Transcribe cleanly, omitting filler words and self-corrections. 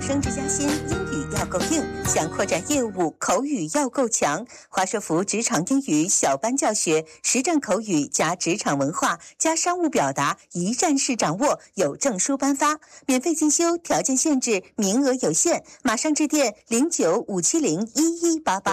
升职加薪，英语要够硬；想扩展业务，口语要够强。华硕福职场英语小班教学，实战口语加职场文化加商务表达，一站式掌握，有证书颁发。免费进修，条件限制，名额有限，马上致电0957011188。